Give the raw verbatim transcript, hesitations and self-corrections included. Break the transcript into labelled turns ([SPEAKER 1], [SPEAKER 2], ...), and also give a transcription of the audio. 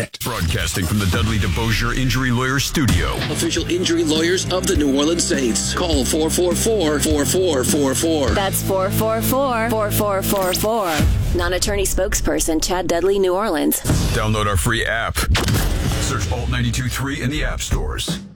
[SPEAKER 1] it.
[SPEAKER 2] Broadcasting from the Dudley DeBosier Injury Lawyer Studio.
[SPEAKER 3] Official injury lawyers of the New Orleans Saints. Call four four four, four four four four.
[SPEAKER 4] That's four four four, four four four four. Non-attorney spokesperson Chad Dudley, New Orleans.
[SPEAKER 2] Download our free app. Search Alt ninety-two point three in the app stores.